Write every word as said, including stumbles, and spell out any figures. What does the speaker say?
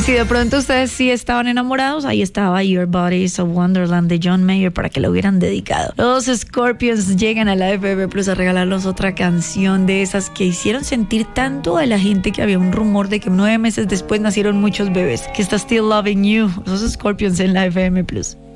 Si de pronto ustedes sí estaban enamorados, ahí estaba Your Body is a Wonderland de John Mayer para que lo hubieran dedicado. Los Scorpions llegan a la F M Plus a regalarnos otra canción de esas que hicieron sentir tanto a la gente que había un rumor de que nueve meses después nacieron muchos bebés. Que está Still Loving You. Los Scorpions en la F M Plus.